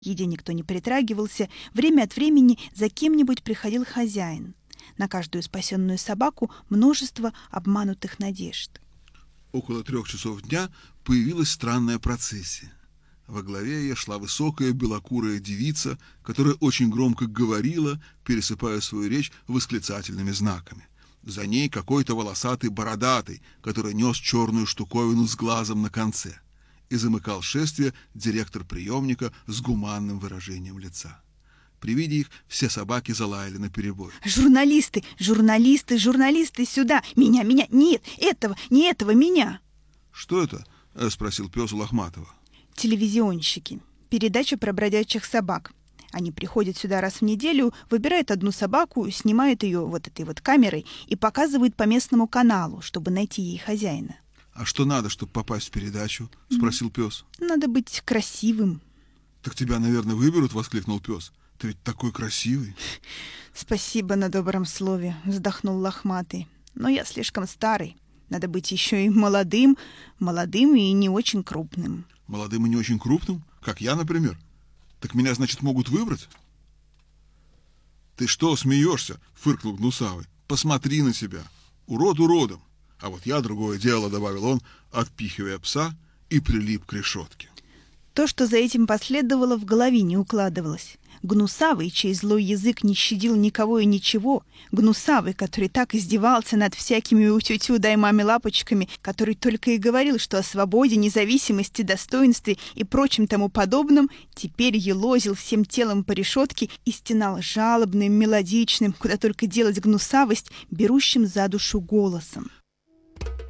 К еде никто не притрагивался, время от времени за кем-нибудь приходил хозяин. На каждую спасенную собаку множество обманутых надежд. Около 3 часов дня появилась странная процессия. Во главе ее шла высокая белокурая девица, которая очень громко говорила, пересыпая свою речь восклицательными знаками. За ней какой-то волосатый бородатый, который нес черную штуковину с глазом на конце. И замыкал шествие директор приемника с гуманным выражением лица. При виде их все собаки залаяли наперебой. «Журналисты! Журналисты! Журналисты! Сюда! Меня! Меня! Нет! Этого! Не этого! Меня!» «Что это?» — спросил пес у Лохматова. «Телевизионщики. Передача про бродячих собак. Они приходят сюда раз в неделю, выбирают одну собаку, снимают ее вот этой вот камерой и показывают по местному каналу, чтобы найти ей хозяина». «А что надо, чтобы попасть в передачу?» — спросил пес. «Надо быть красивым». «Так тебя, наверное, выберут?» — воскликнул пес. «Ты ведь такой красивый». «Спасибо на добром слове», — вздохнул Лохматый. «Но я слишком старый. Надо быть еще и молодым и не очень крупным». «Молодым и не очень крупным? Как я, например? Так меня, значит, могут выбрать?» «Ты что смеешься?» — фыркнул Гнусавый. «Посмотри на себя. Урод уродом. А вот я другое дело», — добавил он, отпихивая пса, и прилип к решетке. То, что за этим последовало, в голове не укладывалось. Гнусавый, чей злой язык не щадил никого и ничего, Гнусавый, который так издевался над всякими утю-тю дай маме лапочками, который только и говорил, что о свободе, независимости, достоинстве и прочем тому подобном, теперь елозил всем телом по решетке и стенал жалобным, мелодичным, куда только делать гнусавость, берущим за душу голосом.